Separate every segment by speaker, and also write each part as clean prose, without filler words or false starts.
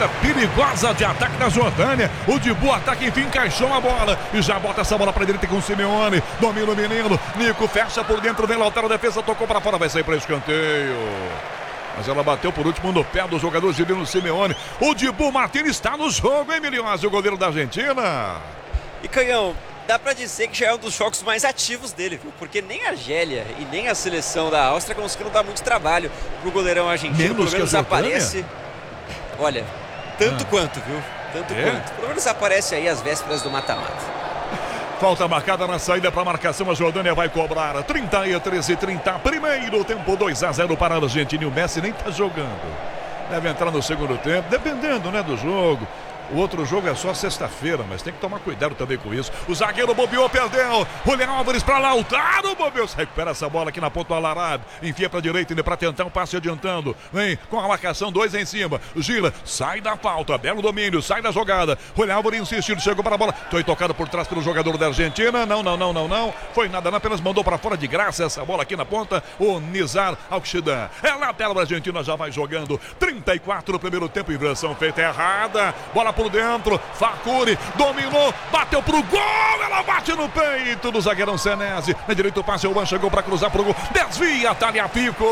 Speaker 1: jogada perigosa de ataque da Jordânia. O Dibu ataca, enfim, encaixou a bola e já bota essa bola para direita com o Simeone. Domina o menino, Nico fecha por dentro, vem Lautaro, a defesa tocou para fora, vai sair para escanteio. Mas ela bateu por último no pé do jogador Gilino Simeone. O Dibu Martins está no jogo, hein, Milhões, o goleiro da Argentina.
Speaker 2: E Canhão, dá pra dizer que já é um dos jogos mais ativos dele, viu? Porque nem a Argélia e nem a seleção da Áustria conseguiram dar muito trabalho pro goleirão argentino.
Speaker 1: Menos
Speaker 2: pelo menos
Speaker 1: que a
Speaker 2: aparece. Olha, tanto quanto, viu? Tanto quanto. Pelo menos aparece aí às vésperas do mata-mata.
Speaker 1: Falta marcada na saída para a marcação, a Jordânia vai cobrar 30-30, primeiro tempo 2-0 para a Argentina e o Messi nem tá jogando. Deve entrar no segundo tempo, dependendo, né, do jogo. O outro jogo é só sexta-feira, mas tem que tomar cuidado também com isso. O zagueiro bobeou, perdeu. Julián Álvares para Lautaro, bobeou. Recupera essa bola aqui na ponta do Al-Arabi. Enfia para a direita para tentar um passe adiantando. Vem com a marcação, 2 em cima. Gira, sai da falta, belo domínio, sai da jogada. Julián Álvares insistiu, chegou para a bola. Foi tocado por trás pelo jogador da Argentina. Não. Foi nada, não, apenas mandou para fora de graça essa bola aqui na ponta. O Nizar Al-Shidan. É lateral, a Argentina já vai jogando. 34 no primeiro tempo, inversão feita errada. Bola por dentro, Facuri dominou, bateu pro gol, ela bate no peito do zagueirão Senesi. Na direita o passe, o Juan chegou para cruzar pro gol, desvia, Tagliafico.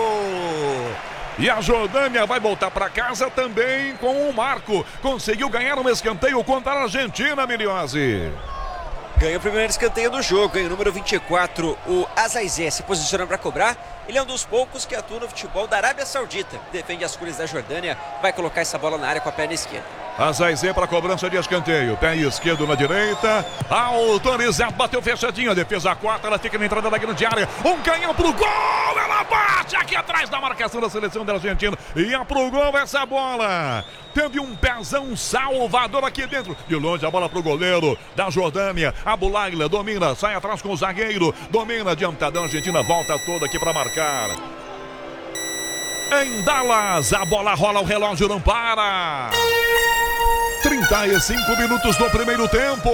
Speaker 1: E a Jordânia vai voltar para casa também com o Marco. Conseguiu ganhar um escanteio contra a Argentina, Miliose.
Speaker 2: Ganha o primeiro escanteio do jogo, ganha o número 24, o Azaizé se posiciona para cobrar. Ele é um dos poucos que atua no futebol da Arábia Saudita. Defende as cores da Jordânia, vai colocar essa bola na área com a perna esquerda.
Speaker 1: Azaizé para cobrança de escanteio, pé esquerdo na direita, autorizado, bateu fechadinho, a defesa quarta, ela fica na entrada da grande área, um canhão pro gol, ela bate aqui atrás da marcação da seleção da Argentina, ia pro gol essa bola. Teve um pezão salvador aqui dentro. De longe a bola pro goleiro da Jordânia. Abulaila domina, sai atrás com o zagueiro. Domina, adiantadão. A Argentina volta toda aqui para marcar. Em Dallas, a bola rola, o relógio não para. 35 minutos do primeiro tempo.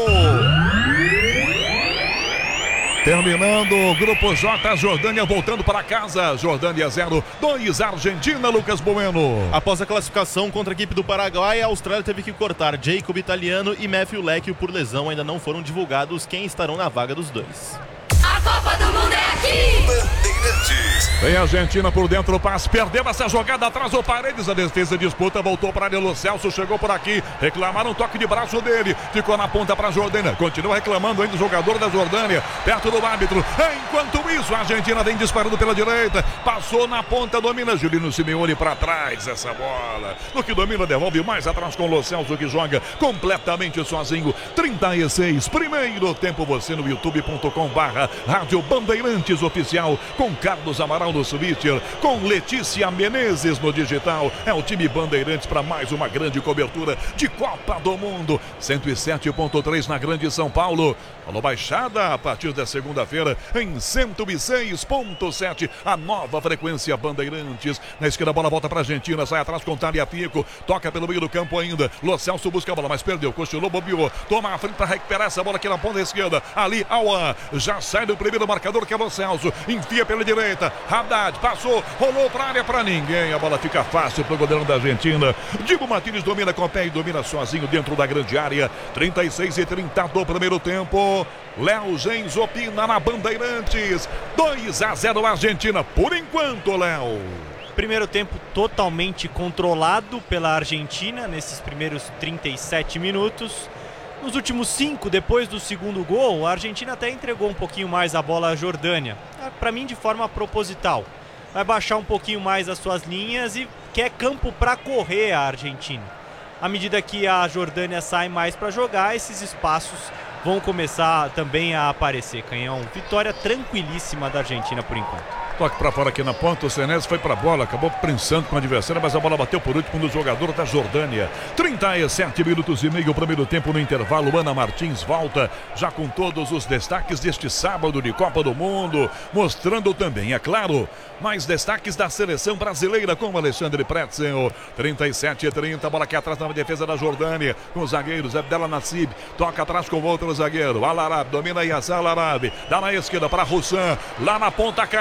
Speaker 1: Terminando o Grupo J, Jordânia voltando para casa. Jordânia 0, 2 Argentina, Lucas Bueno.
Speaker 3: Após a classificação contra a equipe do Paraguai, a Austrália teve que cortar Jacob Italiano e Matthew Lecchio por lesão. Ainda não foram divulgados quem estarão na vaga dos dois.
Speaker 4: A Copa do Mundo é aqui!
Speaker 1: Bandeirantes. Vem a Argentina por dentro, o passe, perdeu essa jogada, atrasou Paredes, a defesa disputa, voltou para ele, o Celso chegou por aqui, reclamaram um toque de braço dele, ficou na ponta para a Jordânia, continua reclamando ainda o jogador da Jordânia, perto do árbitro. Enquanto isso, a Argentina vem disparando pela direita, passou na ponta, domina Gilino Simeone para trás, essa bola, no que domina, devolve mais atrás com o Lo Celso, que joga completamente sozinho. 36, primeiro tempo, você no youtube.com/Rádio Bandeirantes Oficial, com Carlos Amaral no Switcher, com Letícia Menezes no digital. É o time Bandeirantes para mais uma grande cobertura de Copa do Mundo. 107.3 na Grande São Paulo. Alô, Baixada, a partir da segunda-feira em 106.7, a nova frequência Bandeirantes. Na esquerda a bola volta para a Argentina, sai atrás com Tagliafico, toca pelo meio do campo ainda. Lo Celso busca a bola, mas perdeu, cochilou, bobeou, toma a frente para recuperar essa bola aqui na ponta esquerda. Ali, Aouan, já sai do primeiro marcador que é Lo Celso, enfia pela direita, Haddad passou, rolou para a área para ninguém, a bola fica fácil para o goleirão da Argentina. Dibu Martins domina com o pé e domina sozinho dentro da grande área. 36-30 do primeiro tempo. Léo Gens opina na Bandeirantes. 2-0 Argentina por enquanto, Léo.
Speaker 5: Primeiro tempo totalmente controlado pela Argentina nesses primeiros 37 minutos. Nos últimos 5, depois do segundo gol, a Argentina até entregou um pouquinho mais a bola à Jordânia. Para mim, de forma proposital. Vai baixar um pouquinho mais as suas linhas e quer campo para correr a Argentina. À medida que a Jordânia sai mais para jogar, esses espaços vão começar também a aparecer, Canhão. Vitória tranquilíssima da Argentina por enquanto.
Speaker 1: Toque para fora aqui na ponta, o Senesi foi para a bola, acabou prensando com o adversário, mas a bola bateu por último no jogador da Jordânia. 37 minutos e meio, o primeiro tempo no intervalo. Ana Martins volta já com todos os destaques deste sábado de Copa do Mundo, mostrando também, é claro, mais destaques da seleção brasileira com o Alexandre Pretzel. 37-30, bola aqui atrás na defesa da Jordânia, com os zagueiros, Abdella Nassib, toca atrás com o outro zagueiro, Al-Arabi, domina Yasser Al-Arabi, dá na esquerda para Roussan, lá na ponta canhota,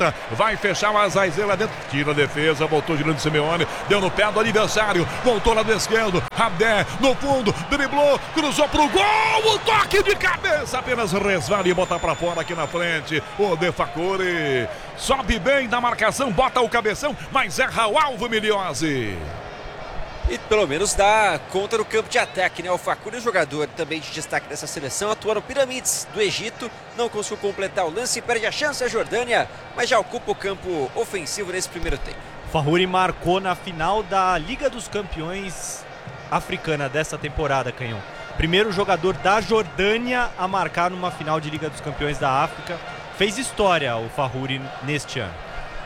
Speaker 1: Argentina. Vai fechar o Azaizé lá dentro. Tira a defesa, voltou girando Simeone. Deu no pé do adversário. Voltou lá do esquerdo. Rabé no fundo. Driblou. Cruzou pro gol. O toque de cabeça. Apenas resvala e bota pra fora aqui na frente. O De Facuri. Sobe bem na marcação. Bota o cabeção. Mas erra o alvo, Miliose.
Speaker 2: E pelo menos dá conta do campo de ataque, né? O Facuri, o jogador também de destaque dessa seleção, atua no Piramides do Egito. Não conseguiu completar o lance, perde a chance a Jordânia, mas já ocupa o campo ofensivo nesse primeiro tempo.
Speaker 5: Facuri marcou na final da Liga dos Campeões africana dessa temporada, Canhão. Primeiro jogador da Jordânia a marcar numa final de Liga dos Campeões da África. Fez história o Facuri neste ano.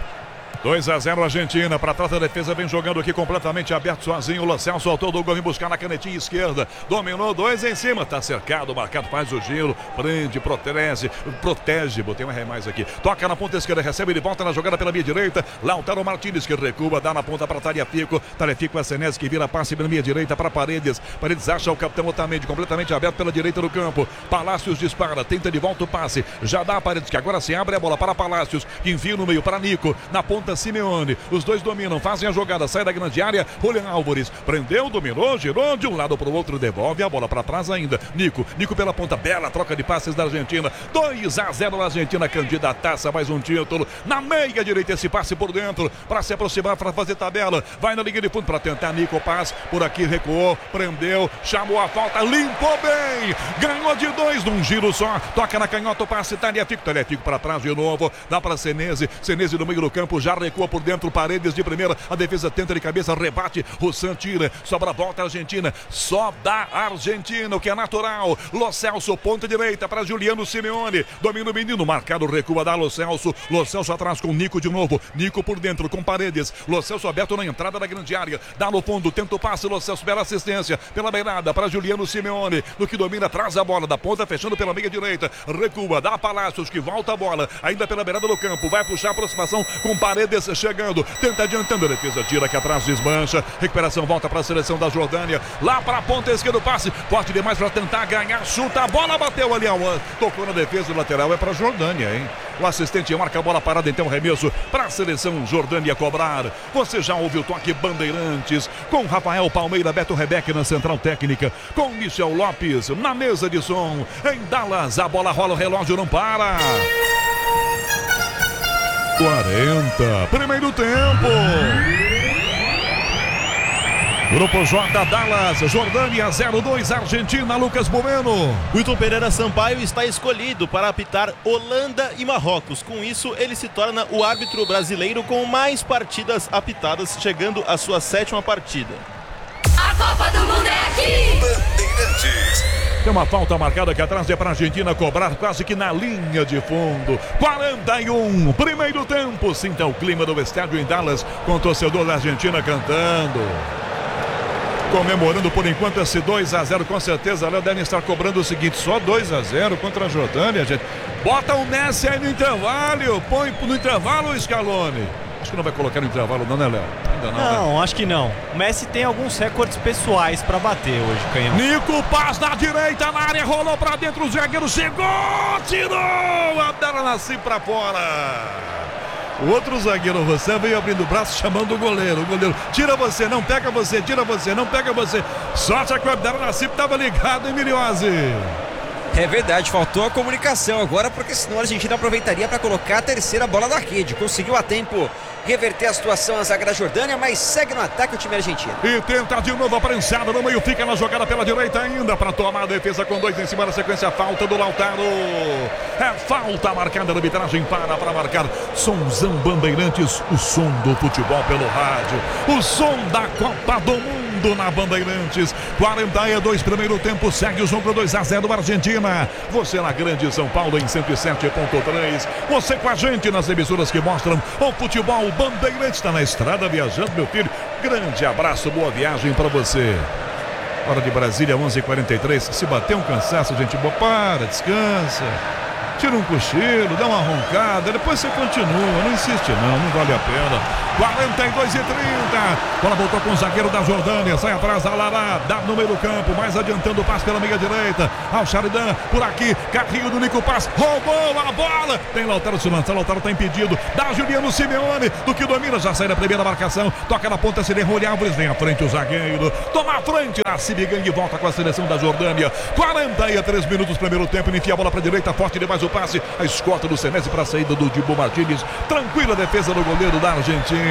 Speaker 1: 2-0 Argentina, para trás da defesa, vem jogando aqui completamente aberto sozinho. O Lo Celso soltou do gol, vem buscar na canetinha esquerda, dominou, 2 em cima, tá cercado, marcado, faz o giro, prende, protege, botei um R mais aqui, toca na ponta esquerda, recebe de volta na jogada pela minha direita. Lautaro Martínez que recua, dá na ponta para Tagliafico é Senesi que vira passe pela minha direita para Paredes acha o capitão Otamendi, completamente aberto pela direita do campo. Palácios dispara, tenta de volta o passe, já dá a Paredes que agora se abre a bola para Palácios, que envia no meio para Nico, na ponta Simeone, os dois dominam, fazem a jogada, sai da grande área. Julián Álvares prendeu, dominou, girou de um lado para o outro, devolve a bola para trás ainda. Nico pela ponta, bela troca de passes da Argentina. 2-0 a Argentina, candidataça mais um título. Na meia direita, esse passe por dentro para se aproximar, para fazer tabela. Vai na linha de fundo para tentar Nico, passe por aqui, recuou, prendeu, chamou a falta, limpou bem, ganhou de 2 num giro só. Toca na canhota, o passe, Tagliafico para trás de novo, dá para Senesi no meio do campo, já recua por dentro, Paredes de primeira, a defesa tenta de cabeça, rebate, Roussan tira, sobra a volta a Argentina, só da Argentina, o que é natural. Lo Celso, ponta direita para Juliano Simeone, domina o menino, marcado, recua da Lo Celso atrás com Nico de novo, Nico por dentro com Paredes, Lo Celso aberto na entrada da grande área, dá no fundo, tenta o passe, Lo Celso, bela assistência, pela beirada para Juliano Simeone, no que domina, traz a bola da ponta, fechando pela meia direita, recua, dá Palácios que volta a bola, ainda pela beirada do campo, vai puxar a aproximação com Paredes chegando, tenta adiantando, a defesa tira aqui atrás, desmancha, recuperação, volta para a seleção da Jordânia, lá para a ponta esquerda, passe, forte demais para tentar ganhar, chuta, a bola bateu ali, tocou na defesa, o lateral é para a Jordânia, hein? O assistente marca a bola parada, então remesso para a seleção Jordânia cobrar. Você já ouviu o toque Bandeirantes, com Rafael Palmeira, Beto Rebeck na central técnica, com Michel Lopes na mesa de som, em Dallas, a bola rola, o relógio não para. 40, primeiro tempo. Grupo J, Dallas, Jordânia 0-2, Argentina, Lucas Bueno.
Speaker 3: Wilton Pereira Sampaio está escolhido para apitar Holanda e Marrocos. Com isso, ele se torna o árbitro brasileiro com mais partidas apitadas, chegando à sua 7ª partida.
Speaker 4: A Copa do Mundo é aqui!
Speaker 1: Bandeirantes. Tem uma falta marcada aqui atrás, é para a Argentina cobrar quase que na linha de fundo. 41, primeiro tempo. Sinta o clima do estádio em Dallas, com o torcedor da Argentina cantando, comemorando por enquanto esse 2-0. Com certeza Léo devem estar cobrando o seguinte: só 2-0 contra a Jordânia, gente. Bota o Messi aí no intervalo, põe no intervalo o Scaloni. Acho que não vai colocar no intervalo não, né, Léo? Ainda não,
Speaker 5: não,
Speaker 1: né?
Speaker 5: Acho que não. O Messi tem alguns recordes pessoais para bater hoje, Canhão.
Speaker 1: Nico, passa na direita, na área, rolou para dentro, o zagueiro chegou, tirou, Abdel Nassim para fora. O outro zagueiro, você veio abrindo o braço, chamando o goleiro. O goleiro, tira você, não pega você, tira você, não pega você. Sorte que o Abdel Nassim estava ligado, hein, Miliose?
Speaker 2: É verdade, faltou a comunicação agora, porque senão a Argentina aproveitaria para colocar a terceira bola na rede. Conseguiu a tempo reverter a situação a zaga da Jordânia, mas segue no ataque o time argentino.
Speaker 1: E tenta de novo a prensada no meio, fica na jogada pela direita ainda para tomar a defesa com 2 em cima da sequência, falta do Lautaro. É falta marcada, a arbitragem para marcar. Somzão Bandeirantes, o som do futebol pelo rádio, o som da Copa do Mundo na Bandeirantes. 42, primeiro tempo, segue o jogo 2-0 Argentina. Você na grande São Paulo em 107.3. Você com a gente nas emissoras que mostram o futebol. Bandeirantes está na estrada viajando, meu filho. Grande abraço, boa viagem para você. Hora de Brasília, 11h43. Se bater um cansaço, gente boa, para, descansa. tira um cochilo, dá uma roncada, depois você continua, não insiste não vale a pena. 42 e 30, bola voltou com o zagueiro da Jordânia, sai atrás, Alará, dá no meio do campo, mais adiantando o passe pela meia direita, ao Sheridan, por aqui, carrinho do Nico Paz, roubou a bola, tem Lautaro se lança, Lautaro tá impedido, dá Juliano Simeone, do que domina, já sai da primeira marcação, toca na ponta, se derrolha Álvares, vem à frente o zagueiro, toma a frente, Nassim Gang volta com a seleção da Jordânia, 43 minutos, primeiro tempo, enfia a bola pra direita, forte demais o passe, a escolta do Senesi pra saída do Dibu Martínez, tranquila defesa do goleiro da Argentina.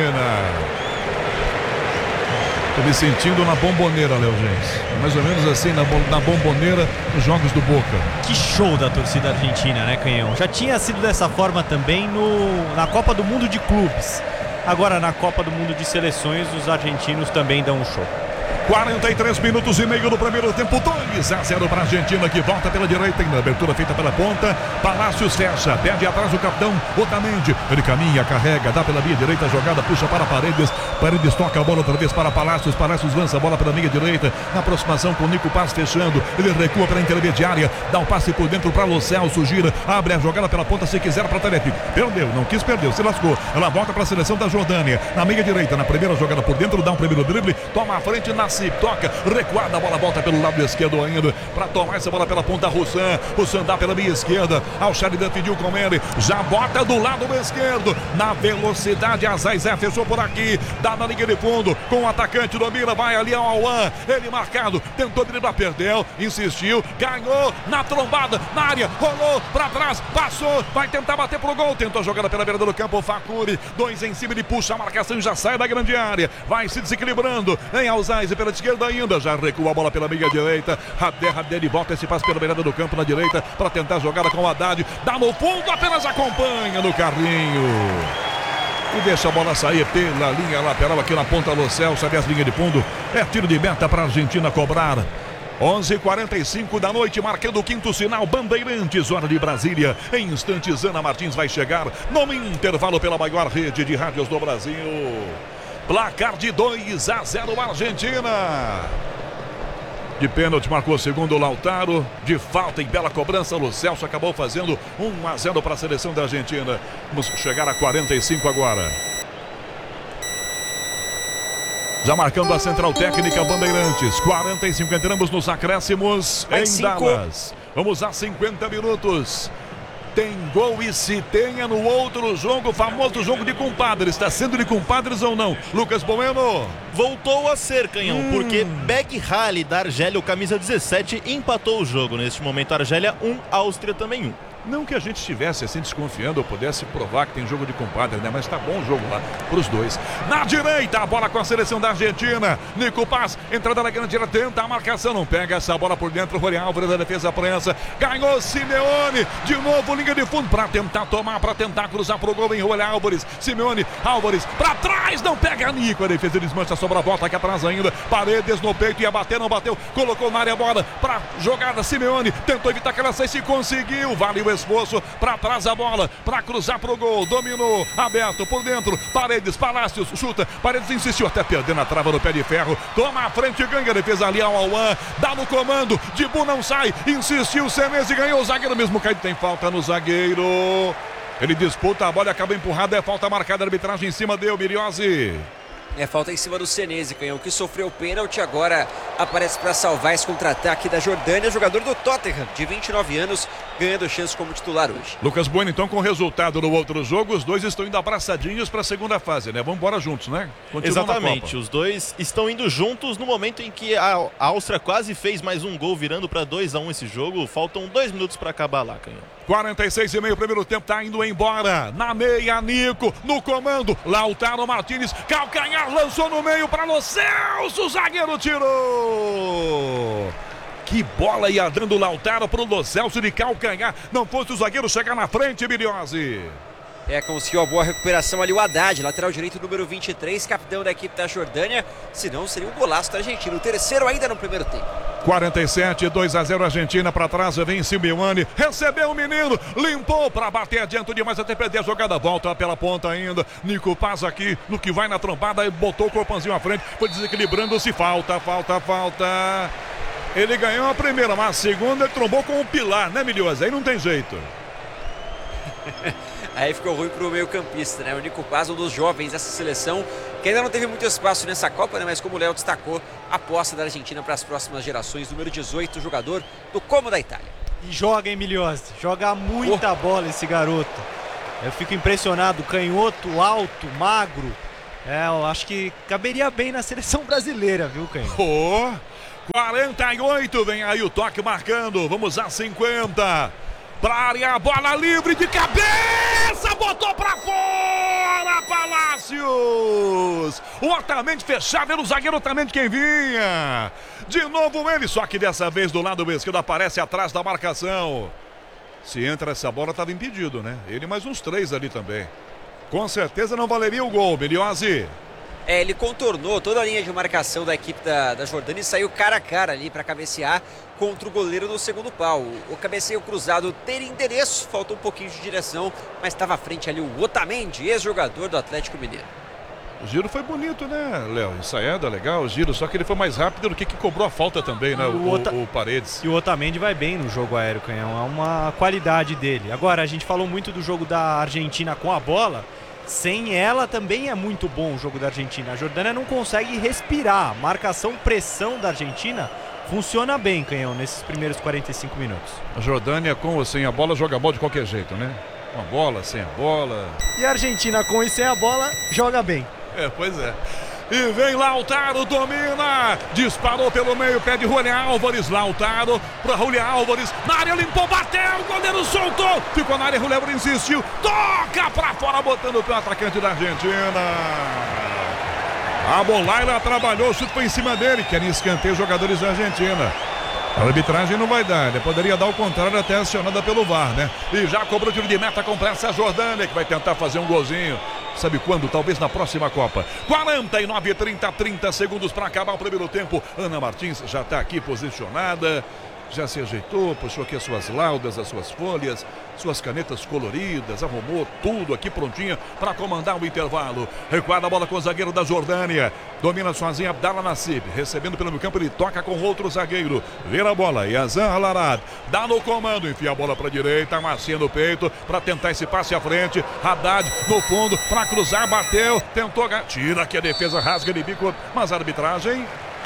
Speaker 1: Tô me sentindo na Bomboneira, Léo Gens. Mais ou menos assim, na Bomboneira, nos jogos do Boca.
Speaker 5: Que show da torcida argentina, né, Canhão? Já tinha sido dessa forma também na Copa do Mundo de Clubes. Agora, na Copa do Mundo de Seleções, os argentinos também dão um show.
Speaker 1: 43 minutos e meio do primeiro tempo, 2-0 para a Argentina, que volta pela direita, em abertura feita pela ponta, Palácios fecha, pede atrás o capitão Otamendi, ele caminha, carrega, dá pela meia direita, jogada, puxa para Paredes toca a bola outra vez para Palácios lança a bola pela meia direita, na aproximação com o Nico Paz fechando, ele recua pela intermediária, dá um passe por dentro para Lo Celso, gira, abre a jogada pela ponta, se quiser para Telepico, perdeu, não quis, perdeu, se lascou, ela volta para a seleção da Jordânia, na meia direita, na primeira jogada por dentro, dá um primeiro drible, toma a frente, Nassim, toca, recuada, a bola volta pelo lado esquerdo ainda, para tomar essa bola pela ponta, Russan dá pela meia esquerda, ao Sheridan pediu com ele, já bota do lado esquerdo, na velocidade, a Zaizé fechou por aqui, dá na linha de fundo, com o atacante, domina, vai ali ao Alwan, ele marcado, tentou driblar, perdeu, insistiu, ganhou, na trombada, na área, rolou, pra trás, passou, vai tentar bater pro gol, tentou a jogada pela beira do campo, o Facuri, 2 em cima, ele puxa a marcação e já sai da grande área, vai se desequilibrando, em Alzaize pela esquerda ainda, já recua a bola pela meia direita, Haddad volta esse passe pela beirada do campo na direita, para tentar a jogada com o Haddad, dá no fundo, apenas acompanha no carrinho. E deixa a bola sair pela linha lateral aqui na ponta Lo Celso, aliás, linha de fundo. É tiro de meta para a Argentina cobrar. 11h45 da noite, marcando o quinto sinal, Bandeirantes, hora de Brasília. Em instantes, Ana Martins vai chegar no intervalo pela maior rede de rádios do Brasil. Placar de 2-0 Argentina. De pênalti marcou o segundo Lautaro, de falta em bela cobrança, Lo Celso acabou fazendo 1-0 para a seleção da Argentina. Vamos chegar a 45 agora. Já marcando a central técnica Bandeirantes, 45, entramos nos acréscimos em Dallas. Vamos a 50 minutos. Tem gol e se tenha no outro jogo, o famoso jogo de compadres. Está sendo de compadres ou não? Lucas Bueno.
Speaker 3: Voltou a ser, Canhão, porque Beg Hali da Argélia, o camisa 17, empatou o jogo. Neste momento, Argélia 1, Áustria também 1.
Speaker 1: Não que a gente estivesse assim desconfiando ou pudesse provar que tem jogo de compadre, né? Mas tá bom o jogo lá para os dois. Na direita, a bola com a seleção da Argentina. Nico Paz, entrada na grande área, tenta a marcação, não pega essa bola por dentro. Rony Álvares, da defesa prensa. Ganhou Simeone, de novo linha de fundo para tentar tomar, para tentar cruzar pro gol em Rony Álvares. Simeone, Álvares, para trás, não pega Nico. A defesa desmancha, sobra a volta aqui atrás ainda. Paredes no peito, ia bater, não bateu. Colocou na área a bola para jogada. Simeone tentou evitar que ela saísse e conseguiu. Vale o esforço, para trás a bola, para cruzar pro gol, dominou, aberto por dentro, Paredes, Palácios, chuta, Paredes insistiu, até perdendo a trava no pé de ferro, toma a frente, ganha a defesa ali ao Alwan, dá no comando, Dibu não sai, insistiu, Senesi ganhou, o zagueiro mesmo caído, tem falta no zagueiro, ele disputa a bola e acaba empurrada, é falta marcada, a arbitragem em cima dele, Miriose.
Speaker 2: É falta em cima do Senesi, Canhão, que sofreu pênalti, agora aparece para salvar esse contra-ataque da Jordânia, jogador do Tottenham, de 29 anos, ganhando chance como titular hoje.
Speaker 1: Lucas Bueno, então, com o resultado no outro jogo, os dois estão indo abraçadinhos para a segunda fase, né? Vamos embora juntos, né? Continuam.
Speaker 3: Exatamente, os dois estão indo juntos no momento em que a Áustria quase fez mais um gol, virando para 2-1 esse jogo. Faltam 2 minutos para acabar lá, Canhão.
Speaker 1: 46,5, primeiro tempo tá indo embora. Na meia, Nico, no comando, Lautaro Martínez, calcanhar, lançou no meio para Lo Celso, o zagueiro tirou. Que bola ia dando o Lautaro pro Lo Celso de calcanhar. Não fosse o zagueiro chegar na frente, Miriose.
Speaker 2: Conseguiu a boa recuperação ali o Haddad, lateral direito número 23, capitão da equipe da Jordânia. Senão seria um golaço da Argentina, o terceiro ainda no primeiro tempo.
Speaker 1: 47, 2-0 Argentina, para trás vem Simeone, recebeu o menino, limpou para bater adiante demais até perder a jogada, volta pela ponta ainda, Nico Paz aqui, no que vai na trombada, botou o corpãozinho à frente, foi desequilibrando-se, falta. Ele ganhou a primeira, mas a segunda ele trombou com o pilar, né, Milhosa? Aí não tem jeito.
Speaker 2: Aí ficou ruim pro meio campista, né? O Nico Paz, um dos jovens dessa seleção, que ainda não teve muito espaço nessa Copa, né? Mas como o Léo destacou, a aposta da Argentina para as próximas gerações, número 18, jogador do Como da Itália.
Speaker 5: E joga, hein, Miliose? Joga muita bola esse garoto. Eu fico impressionado, canhoto, alto, magro. Eu acho que caberia bem na seleção brasileira, viu, Canhoto?
Speaker 1: 48, vem aí o toque marcando, vamos a 50. Pra área, bola livre de cabeça, botou pra fora, Palácios. O Otamendi fechado, era o zagueiro Otamendi quem vinha. De novo ele, só que dessa vez do lado esquerdo aparece atrás da marcação. Se entra essa bola, estava impedido, né? Ele mais uns 3 ali também. Com certeza não valeria o gol, Miliose.
Speaker 2: Ele contornou toda a linha de marcação da equipe da Jordânia e saiu cara a cara ali para cabecear contra o goleiro no segundo pau. O cabeceio cruzado teria endereço, faltou um pouquinho de direção, mas estava à frente ali o Otamendi, ex-jogador do Atlético Mineiro.
Speaker 1: O giro foi bonito, né, Léo? Ensaiada, legal o giro, só que ele foi mais rápido do que cobrou a falta também, né, o Paredes.
Speaker 5: E o Otamendi vai bem no jogo aéreo, Canhão, é uma qualidade dele. Agora, a gente falou muito do jogo da Argentina com a bola. Sem ela também é muito bom o jogo da Argentina. A Jordânia não consegue respirar. Marcação, pressão da Argentina funciona bem, Canhão, nesses primeiros 45 minutos.
Speaker 1: A Jordânia com ou sem a bola joga a bola de qualquer jeito, né? Com a bola, sem a bola.
Speaker 5: E a Argentina com e sem a bola joga bem.
Speaker 1: Pois é. E vem Lautaro, domina, disparou pelo meio, pede Julián Álvares, Lautaro para Julián Álvares, na área limpou, bateu, o goleiro soltou, ficou na área, Julián Álvares insistiu, toca para fora, botando o atacante da Argentina. A Bolaila trabalhou, o chute foi em cima dele, querem escanteio os jogadores da Argentina. A arbitragem não vai dar, ele poderia dar o contrário até acionada pelo VAR, né? E já cobrou tiro de meta com pressa a Jordânia, que vai tentar fazer um golzinho. Sabe quando? Talvez na próxima Copa. 49, 30 segundos para acabar o primeiro tempo. Ana Martins já está aqui posicionada. Já se ajeitou, puxou aqui as suas laudas, as suas folhas, suas canetas coloridas, arrumou tudo aqui prontinha para comandar o intervalo. Recuada a bola com o zagueiro da Jordânia. Domina sozinha Abdallah Nassib. Recebendo pelo meio campo, ele toca com outro zagueiro. Vira a bola, Yazan Alarad. Dá no comando, enfia a bola para a direita, macia no peito para tentar esse passe à frente. Haddad no fundo para cruzar, bateu, tentou, tira aqui a defesa, rasga de bico, mas a arbitragem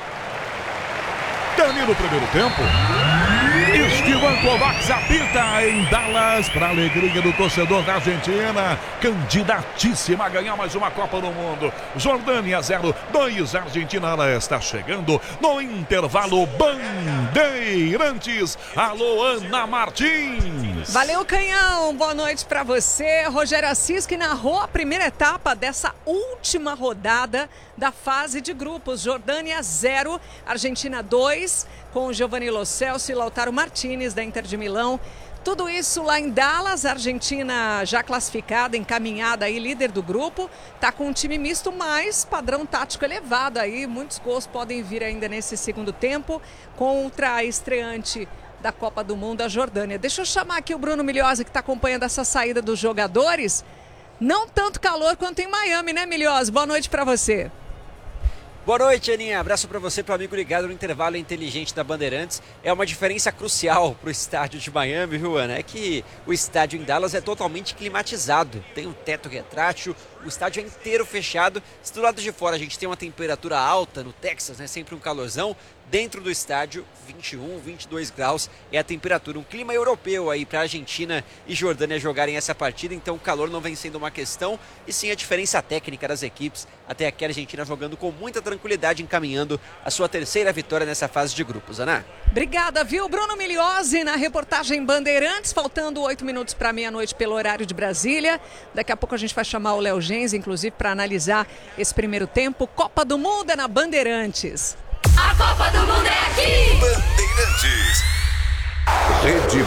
Speaker 1: termina o primeiro tempo. Esteban Kovacs apita em Dallas para a alegria do torcedor da Argentina, candidatíssima a ganhar mais uma Copa do Mundo. Jordânia 0-2, Argentina, ela está chegando no intervalo. Bandeirantes. Alô, Ana Martins.
Speaker 6: Valeu, Canhão, boa noite para você. Rogério Assis, que narrou a primeira etapa dessa última rodada da fase de grupos. Jordânia 0, Argentina 2, com Giovanni Lo Celso e Lautaro Martinez da Inter de Milão. Tudo isso lá em Dallas, a Argentina já classificada, encaminhada aí, líder do grupo. Tá com um time misto, mas padrão tático elevado aí. Muitos gols podem vir ainda nesse segundo tempo contra a estreante da Copa do Mundo, a Jordânia. Deixa eu chamar aqui o Bruno Miliose, que está acompanhando essa saída dos jogadores. Não tanto calor quanto em Miami, né, Miliose? Boa noite para você.
Speaker 2: Boa noite, Aninha. Abraço para você, para o amigo ligado no intervalo inteligente da Bandeirantes. É uma diferença crucial para o estádio de Miami, viu, Ana? É que o estádio em Dallas é totalmente climatizado. Tem um teto retrátil, o estádio é inteiro fechado. Se do lado de fora a gente tem uma temperatura alta no Texas, né? Sempre um calorzão. Dentro do estádio, 21, 22 graus é a temperatura. Um clima europeu aí para a Argentina e Jordânia jogarem essa partida. Então o calor não vem sendo uma questão, e sim a diferença técnica das equipes. Até aqui a Argentina jogando com muita tranquilidade, encaminhando a sua terceira vitória nessa fase de grupos, Ana.
Speaker 6: Obrigada, viu? Bruno Miliose na reportagem Bandeirantes, faltando 8 minutos para meia-noite pelo horário de Brasília. Daqui a pouco a gente vai chamar o Léo Gens, inclusive, para analisar esse primeiro tempo. Copa do Mundo é na Bandeirantes.
Speaker 4: A Copa do Mundo é aqui!
Speaker 7: Bandeirantes. Rede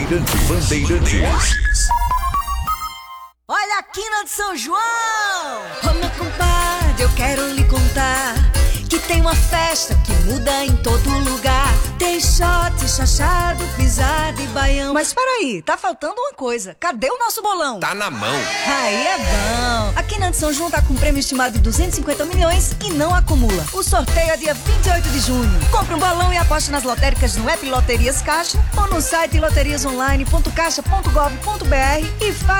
Speaker 7: Bandeirantes.
Speaker 8: Olha a quina de São João! Ô meu compadre, eu quero lhe contar que tem uma festa que muda em todo lugar. Tem shot, chachado, pisada e baião. Mas peraí, tá faltando uma coisa. Cadê o nosso bolão?
Speaker 7: Tá na mão.
Speaker 8: Aí é bom. A Quina de São João tá com um prêmio estimado de 250 milhões e não acumula. O sorteio é dia 28 de junho. Compre um bolão e aposte nas lotéricas no app Loterias Caixa ou no site loteriasonline.caixa.gov.br e faça